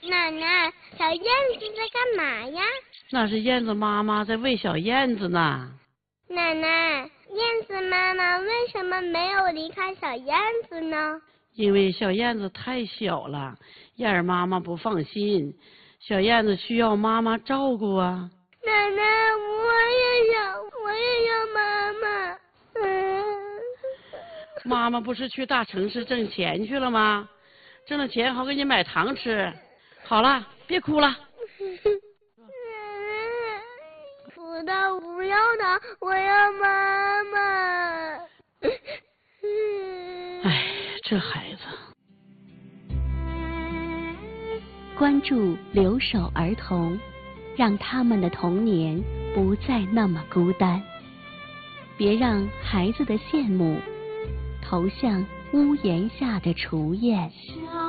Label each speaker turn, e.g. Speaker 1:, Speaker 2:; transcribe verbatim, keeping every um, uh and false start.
Speaker 1: 奶奶，小燕子在干嘛呀？
Speaker 2: 那是燕子妈妈在喂小燕子呢。
Speaker 1: 奶奶，燕子妈妈为什么没有离开小燕子呢？
Speaker 2: 因为小燕子太小了，燕儿妈妈不放心，小燕子需要妈妈照顾啊。
Speaker 1: 奶奶，我也要，我也要妈妈。嗯。
Speaker 2: 妈妈不是去大城市挣钱去了吗？挣了钱好给你买糖吃。好了，别哭了。
Speaker 1: 不的，不要的，我要妈妈。
Speaker 2: 哎，这孩子。
Speaker 3: 关注留守儿童，让他们的童年不再那么孤单。别让孩子的羡慕投向屋檐下的雏燕。